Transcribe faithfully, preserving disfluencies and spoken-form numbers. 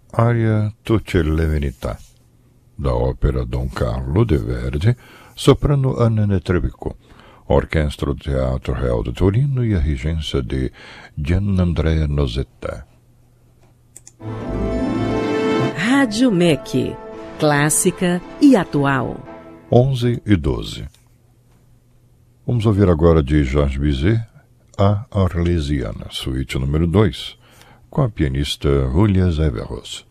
Aria Tutte le Venità, da ópera Don Carlo de Verdi, soprano Anna Netrebko, Orquestra do Teatro Real de Torino e a regência de Gianandrea Nosetta. Rádio M E C, clássica e atual. onze e doze. Vamos ouvir agora de Georges Bizet, a Arlésiana, suíte número dois, com a pianista Julia Zeveros.